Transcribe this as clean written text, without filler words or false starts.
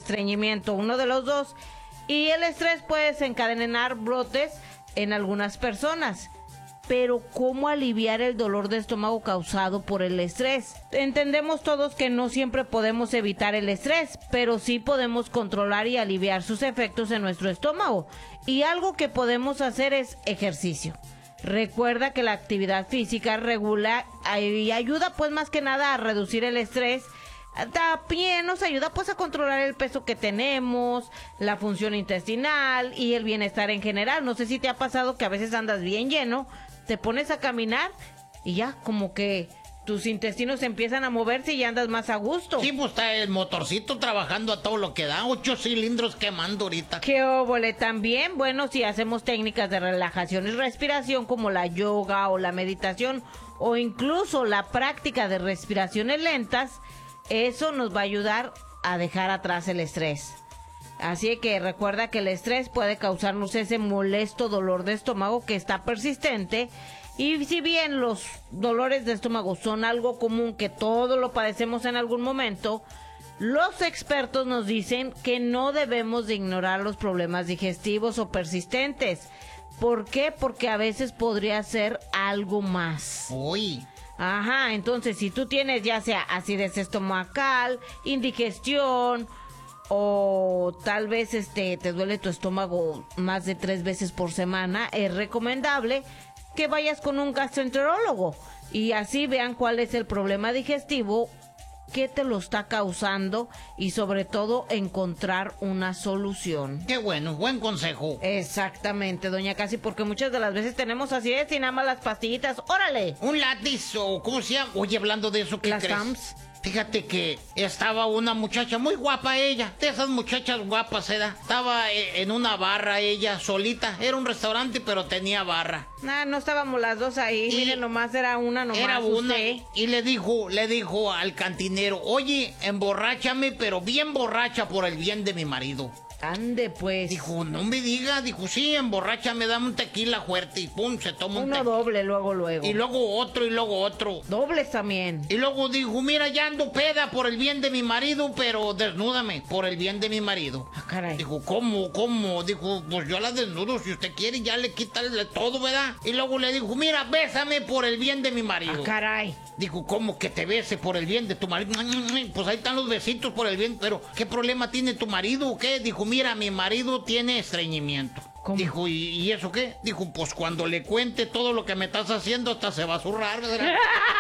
estreñimiento, uno de los dos. Y el estrés puede desencadenar brotes en algunas personas. Pero ¿cómo aliviar el dolor de estómago causado por el estrés? Entendemos todos que no siempre podemos evitar el estrés, pero sí podemos controlar y aliviar sus efectos en nuestro estómago. Y algo que podemos hacer es ejercicio. Recuerda que la actividad física regula y ayuda pues más que nada a reducir el estrés. También nos ayuda pues a controlar el peso que tenemos, la función intestinal y el bienestar en general. No sé si te ha pasado que a veces andas bien lleno, te pones a caminar y ya como que tus intestinos empiezan a moverse y andas más a gusto. Sí, pues está el motorcito trabajando a todo lo que da, 8 cilindros quemando ahorita. ¡Qué óvole! También, bueno, si hacemos técnicas de relajación y respiración como la yoga o la meditación o incluso la práctica de respiraciones lentas, eso nos va a ayudar a dejar atrás el estrés. Así que recuerda que el estrés puede causarnos ese molesto dolor de estómago que está persistente. Y si bien los dolores de estómago son algo común, que todos lo padecemos en algún momento, los expertos nos dicen que no debemos de ignorar los problemas digestivos o persistentes. ¿Por qué? Porque a veces podría ser algo más. Uy. Ajá, entonces si tú tienes ya sea acidez estomacal, indigestión o tal vez te duele tu estómago más de 3 veces por semana, es recomendable que vayas con un gastroenterólogo y así vean cuál es el problema digestivo, qué te lo está causando y sobre todo encontrar una solución. Qué bueno, buen consejo. Exactamente, doña Casi, porque muchas de las veces tenemos acidez y nada más las pastillitas. ¡Órale! Un látiz o ¿cómo se llama? Oye, hablando de eso, ¿qué Las crees? Tams. Fíjate que estaba una muchacha muy guapa ella, de esas muchachas guapas, estaba en una barra ella solita, era un restaurante pero tenía barra. No estábamos las dos ahí, miren, nomás era una nomás. Era una, usted. y le dijo al cantinero, oye, emborráchame, pero bien borracha por el bien de mi marido. Ande pues. Dijo, no me diga, dijo, sí, emborráchame, dame un tequila fuerte, y pum, se toma un Uno tequila. doble, luego. Y luego otro, y luego otro. Dobles también. Y luego dijo, mira, ya ando peda por el bien de mi marido, pero desnúdame por el bien de mi marido. Ah, caray. Dijo, ¿cómo? Dijo, pues yo la desnudo, si usted quiere, ya le quita todo, ¿verdad? Y luego le dijo, mira, bésame por el bien de mi marido. Ah, caray. Dijo, ¿cómo que te bese por el bien de tu marido? Pues ahí están los besitos por el bien, pero ¿qué problema tiene tu marido o qué? Dijo, mira, mi marido tiene estreñimiento. ¿Cómo? Dijo, ¿y eso qué? Dijo, pues cuando le cuente todo lo que me estás haciendo hasta se va a zurrar, ¿verdad?